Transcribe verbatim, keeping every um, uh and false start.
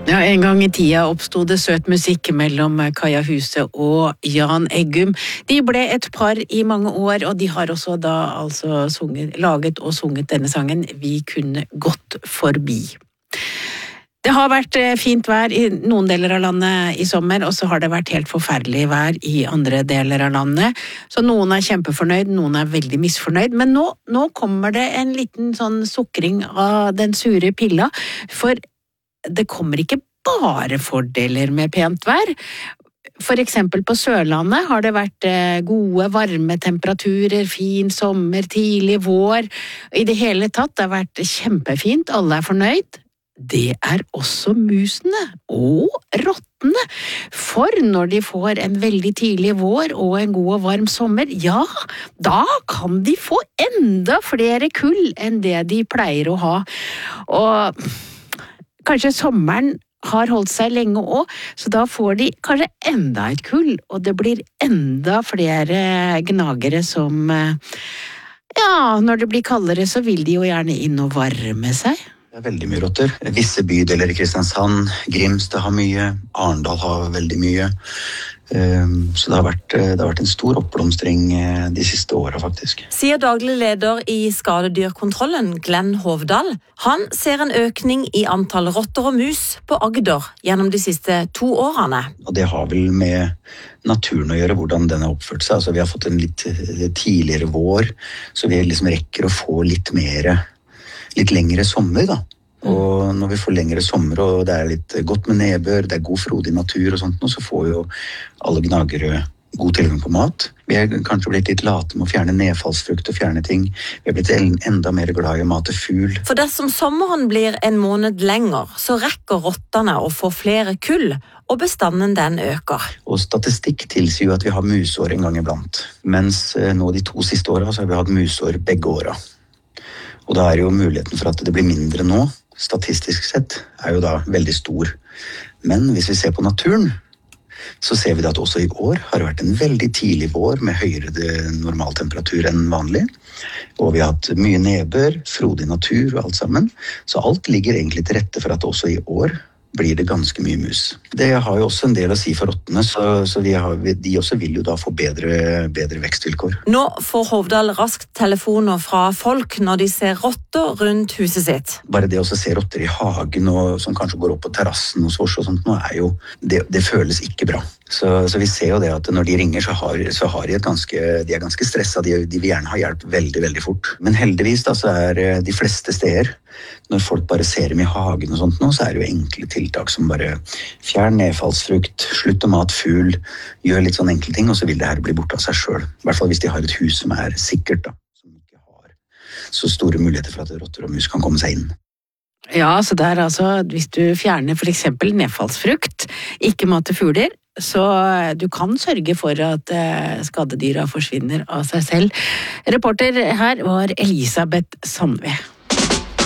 Ja, en gang i tida oppstod det søt musikk mellom Kaja Huse og Jan Eggum. De ble et par i mange år, og de har også da altså sunget, laget og sunget denne sangen «Vi kunne gått forbi». Det har vært fint vær i noen deler av landet i sommer, og så har det vært helt forferdelig vær i andre deler av landet. Så noen er kjempefornøyd, noen er veldig misfornøyd. Men nå, nå kommer det en liten sånn sukring av den sure pilla, for det kommer ikke bare fordeler med pent vær. For eksempel på Sørlandet har det vært gode, varme temperaturer, fin sommer, tidlig vår. I det hele tatt, det har vært kjempefint, alle er fornøyd. Det er også musene og rottene, for når de får en veldig tidlig vår og en god og varm sommer, ja, da kan de få enda flere kull enn det de pleier å ha. Og kanskje sommeren har holdt seg lenge også, så da får de kanskje enda et kull, og det blir enda flere gnagere som, ja, når det blir kaldere så vil de jo gjerne inn og varme seg. Det er veldig mye rotter. Visse bydeler i Kristiansand, Grimstad har mye, Arendal har veldig mye. Så det har vært, det har vært en stor oppblomstring de siste årene faktisk. Sier daglig leder i skadedyrkontrollen, Glenn Hovdal. Han ser en økning i antall rotter og mus på Agder gjennom de siste to årene. Og det har vel med naturen å gjøre, hvordan den har oppført seg. Altså, vi har fått en litt tidligere vår, så vi liksom rekker å få litt mer, litt lengre sommer da. Og når vi får lengre sommer, og det er litt godt med nedbør, det er god frodig natur og sånt, så får jo alle gnagere god tilgang på mat. Vi er kanskje blitt litt late med å fjerne nedfallsfrukt og fjerne ting. Vi er blitt enda mer glad i å mate fugl. For dersom sommeren blir en måned lenger, så rekker rottene å få flere kull, og bestanden den øker. Og statistikk tilsier jo at vi har musår en gang iblant. Mens nå de to siste årene så har vi hatt musår begge årene. Og da er jo muligheten for at det blir mindre nå, statistisk sett, er jo da veldig stor. Men hvis vi ser på naturen, så ser vi at også i år har det vært en veldig tidlig vår med høyere normaltemperatur enn vanlig. Og vi har hatt mye nedbør, frodig natur og alt sammen. Så alt ligger egentlig til rette for at også i år blir det ganske mye mus. Det har jo også en del å si for rottene, så, så vi har, de også vil jo da få bedre, bedre vekstvilkår. Nå får Hovdal raskt telefoner fra folk når de ser rotter rundt huset sitt. Bare det å se rotter i hagen, og, som kanskje går opp på terrassen hos oss og sånt, nå er jo, det, det føles ikke bra. Så, så vi ser jo det at når de ringer, så har, så har de et ganske, de er ganske stresset, de, de vil gjerne ha hjelp veldig, veldig fort. Men heldigvis da, så er de fleste steder, når folk bare ser dem i hagen og sånt nå, så er det jo enkle tiltak som bare fjern nedfallsfrukt, slutt å mate fugl, gjør litt sånn enkle ting, og så vil det her bli borte av seg selv. I hvert fall hvis de har et hus som er sikkert da, som ikke har så store muligheter for at rotter og mus kan komme seg inn. Ja, så det er altså, hvis du fjerner for eksempel nedfallsfrukt, ikke mate fugler, så du kan sørge for at skadedyra forsvinner av seg selv. Reporter her var Elisabeth Sandve.